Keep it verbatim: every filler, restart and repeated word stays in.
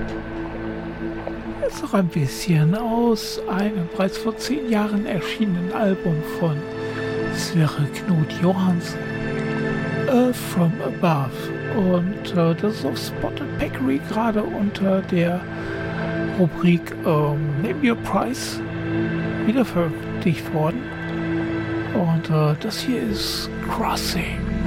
Jetzt noch ein bisschen aus einem bereits vor zehn Jahren erschienenen Album von Sverre Knut Johansen, Earth from Above. Und äh, das ist auf Spotted Peccary gerade unter der Rubrik ähm, Name Your Price wieder veröffentlicht worden. Und äh, das hier ist Crossing.